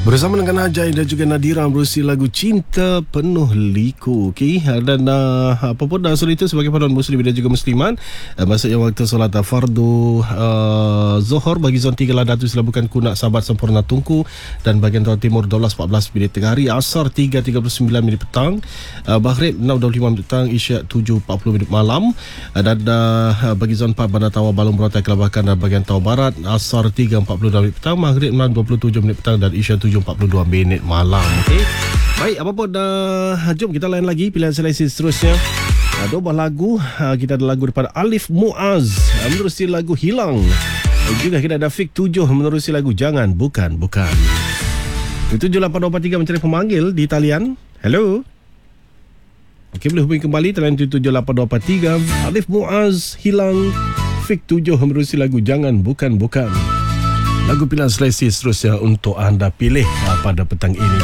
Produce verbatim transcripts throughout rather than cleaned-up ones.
Bersama dengan Ajay dan juga Nadira berusi lagu Cinta Penuh Liku. Okey, dan uh, apa pun dah soal itu sebagai paduan muslim dan juga musliman, uh, maksudnya waktu solat fardu uh, Zuhur bagi zon tiga Ladatu Selabukan Kunak Sabat Sempurna Tungku, dan bagian Tengah Timur dua belas empat belas minit tengah hari, Asar tiga tiga puluh sembilan minit petang, uh, Maghrib enam dua puluh lima minit petang, Isyak tujuh empat puluh minit malam, uh, dan uh, bagi zon empat Bandar Tawar Balong Berontai Kelabakan dan bagian Tawar Barat, Asar tiga empat puluh dua minit petang, Maghrib enam dua puluh tujuh minit petang, dan Isyak tujuh empat puluh dua minit malam. Okey. Baik, apa pun dah, jom kita lain lagi pilihan seleksi seterusnya. Uh, dua buah lagu. Uh, kita ada lagu daripada Alif Muaz uh, menerusi lagu Hilang. Dan juga kita ada Fik tujuh menerusi lagu Jangan Bukan Bukan. tujuh lapan dua tiga mencari pemanggil di talian. Hello. Okey, boleh hubungi kembali talian tujuh lapan dua tiga. Alif Muaz, Hilang, Fik tujuh menerusi lagu Jangan Bukan Bukan. Lagu pilihan seleksi seterusnya untuk anda pilih pada petang ini.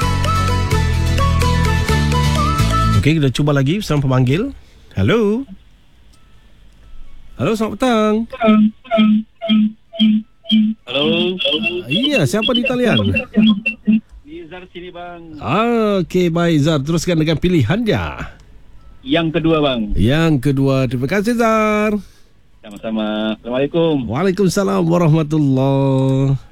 Okey, kita cuba lagi bersama pemanggil. Hello. Halo, selamat petang. Halo. Iya, siapa di talian? Izar sini bang. Ah, okey, baik Zar, teruskan dengan pilihannya. Yang kedua bang. Yang kedua, terima kasih Zar. Sama-sama. Assalamualaikum. Waalaikumsalam warahmatullahi